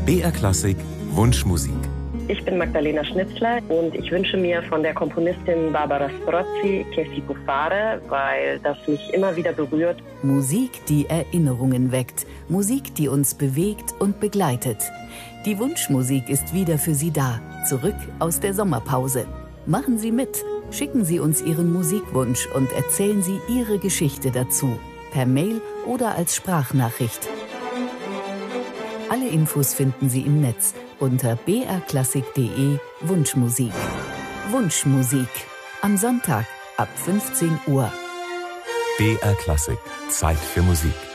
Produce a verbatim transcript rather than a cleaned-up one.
B R Klassik Wunschmusik. Ich bin Magdalena Schnitzler und ich wünsche mir von der Komponistin Barbara Strozzi Che si può fare, weil das mich immer wieder berührt. Musik, die Erinnerungen weckt. Musik, die uns bewegt und begleitet. Die Wunschmusik ist wieder für Sie da, zurück aus der Sommerpause. Machen Sie mit. Schicken Sie uns Ihren Musikwunsch und erzählen Sie Ihre Geschichte dazu. Per Mail oder als Sprachnachricht. Alle Infos finden Sie im Netz unter b r klassik punkt de Wunschmusik. Wunschmusik. Am Sonntag ab fünfzehn Uhr. B R Klassik. Zeit für Musik.